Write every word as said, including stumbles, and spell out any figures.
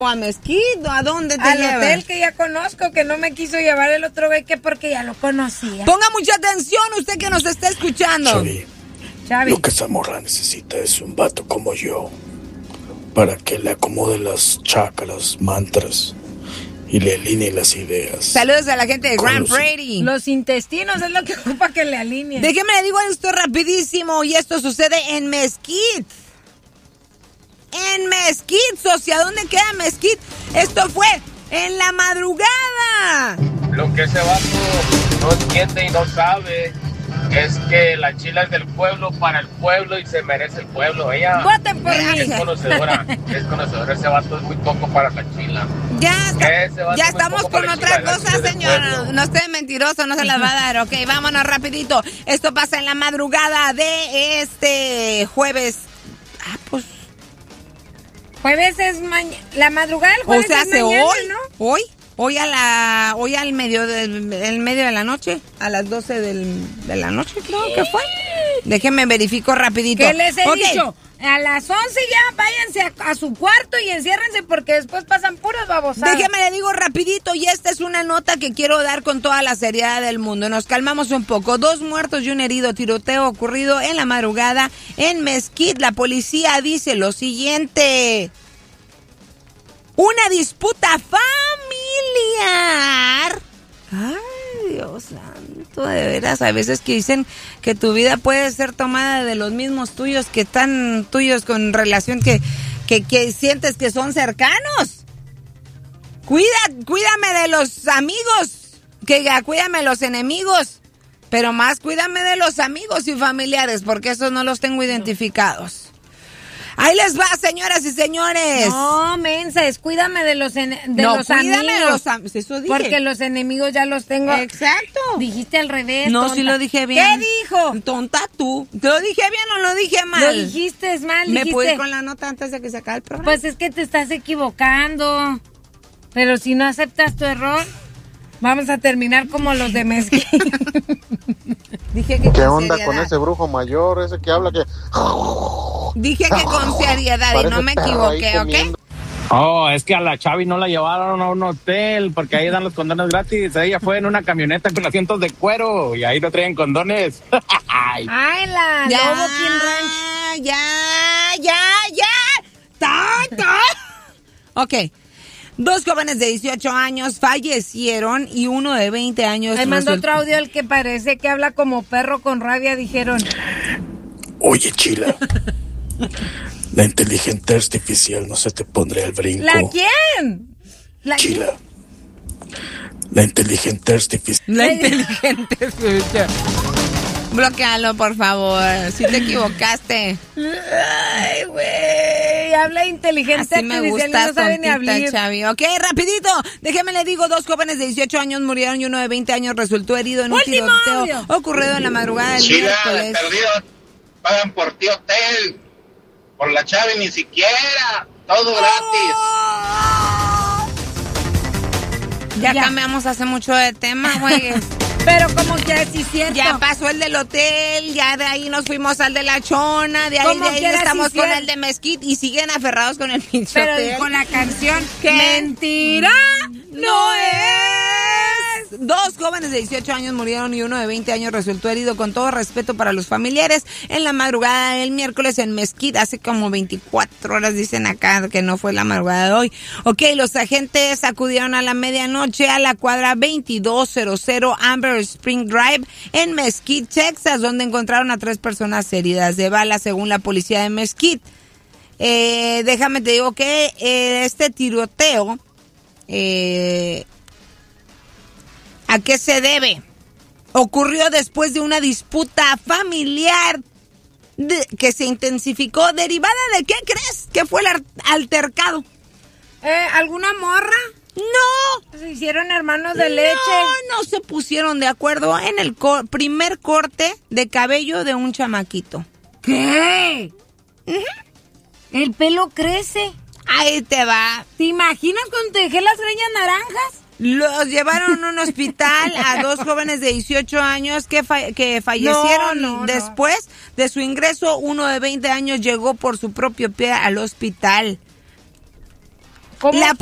¿A Mesquite? ¿A dónde te Al lleva? hotel que ya conozco, que no me quiso llevar el otro güey, que porque ya lo conocía. Ponga mucha atención usted que nos está escuchando. Chavi, Chavi. lo que esa morra necesita es un vato como yo para que le acomode las chakras, mantras y le alinee las ideas. Saludos a la gente de Con Grand los- Prairie. Los intestinos es lo que ocupa que le alineen. Déjeme le digo esto rapidísimo y esto sucede en Mesquite. En Mesquite, socia, ¿dónde queda Mesquite? Esto fue en la madrugada. Lo que ese vato no entiende y no sabe es que la chila es del pueblo para el pueblo y se merece el pueblo. Ella Voten por es mí. conocedora, es conocedora. Ese vato es muy poco para la chila. Ya, está- Ese vato ya es muy estamos poco con para la otra chila, la cosa, chila del señora. pueblo. No esté mentiroso, no se la va a dar. Ok, vámonos rapidito. Esto pasa en la madrugada de este jueves. Ah, pues, Jueves es mañana. La madrugada del o jueves sea, es hace mañana, hoy, ¿no? hoy, hoy a la, hoy al medio del, el medio de la noche, a las doce del, de la noche, creo que fue. Déjenme verifico rapidito. ¿Qué les he Ok. dicho? A las once ya váyanse a, a su cuarto y enciérrense porque después pasan puras babosadas. Déjeme le digo rapidito, y esta es una nota que quiero dar con toda la seriedad del mundo. Nos calmamos un poco. Dos muertos y un herido. Tiroteo ocurrido en la madrugada en Mesquite. La policía dice lo siguiente. Una disputa familiar. Ay, Dios santo, de veras. A veces que dicen que tu vida puede ser tomada de los mismos tuyos, que están tuyos con relación que, que, que sientes que son cercanos. Cuida, cuídame de los amigos, que ya, cuídame de los enemigos, pero más cuídame de los amigos y familiares, porque esos no los tengo identificados. Ahí les va, señoras y señores. No, mensa, es cuídame de los, en- de No, los cuídame amigos. de los am- eso dije. Porque los enemigos ya los tengo. Exacto. Dijiste al revés. No, tonta. sí lo dije bien. ¿Qué dijo? Tonta tú. ¿Lo dije bien o lo dije mal? Lo dijiste mal. ¿Me dijiste. puedo ir con la nota antes de que se acabe el programa? Pues es que te estás equivocando. Pero si no aceptas tu error, vamos a terminar como los de Mesquite. Dije que ¿Qué con onda seriedad. con ese brujo mayor, ese que habla que... Dije que con seriedad y Parece no me perro ahí equivoqué, ¿ok? comiendo. Oh, es que a la Chavi no la llevaron a un hotel porque ahí dan los condones gratis. Ella fue en una camioneta con asientos de cuero y ahí no traían condones. Ay. Ay, la Ya, Lobo King Ranch. ya, ya, ya. Ta, ta. Ok. Dos jóvenes de dieciocho años fallecieron y uno de veinte años. Me mandó resultó- otro audio el que parece que habla como perro con rabia, dijeron. Oye, Chila, la inteligencia artificial no se te pondría al brinco. ¿La quién? ¿La quién? Chila, la inteligencia artificial. La inteligente suya. Bloquealo, por favor. Si te equivocaste. Ay, güey. Habla inteligente Así me artificial y gusta, no sabe ni tontita, hablar. Chavi. Ok, rapidito. Déjeme le digo, dos jóvenes de dieciocho años murieron y uno de veinte años resultó herido en un ¡Último tiroteo audio! ocurrido en la madrugada del Chila, miércoles. perdido, pagan por ti hotel, por la Chavi ni siquiera, todo gratis. Ya, Ya. cambiamos hace mucho de tema, güey. Pero como que sí cierto. Ya pasó el del hotel, ya de ahí nos fuimos al de la Chona, de ahí, Como de ahí quiera, estamos sí con cierto. el de Mesquite y siguen aferrados con el pinche Pero hotel. dijo la canción. ¿Qué? Mentira no es. Dos jóvenes de dieciocho años murieron y uno de veinte años resultó herido. Con todo respeto para los familiares, en la madrugada del miércoles en Mesquite, hace como veinticuatro horas dicen acá que no fue la madrugada de hoy. Ok, los agentes acudieron a la medianoche a la cuadra veintidós cero cero Amber Spring Drive en Mesquite, Texas, donde encontraron a tres personas heridas de bala, según la policía de Mesquite. Eh, déjame te digo que eh, este tiroteo, eh, ¿a qué se debe? Ocurrió después de una disputa familiar de- que se intensificó. ¿Derivada de qué crees que fue el ar- altercado? Eh, ¿Alguna morra? No. Se hicieron hermanos de leche. No, no se pusieron de acuerdo en el co- primer corte de cabello de un chamaquito. ¿Qué? El pelo crece. Ahí te va. ¿Te imaginas cuando te dejé las greñas naranjas? Los llevaron a un hospital a dos jóvenes de dieciocho años que, fa- que fallecieron. No, no, no. Después de su ingreso, uno de veinte años llegó por su propio pie al hospital. ¿Cómo? La